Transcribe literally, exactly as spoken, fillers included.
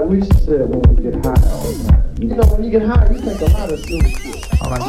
we said when we get high all the time. You know, when you get high, you think a lot of stupid shit. All right.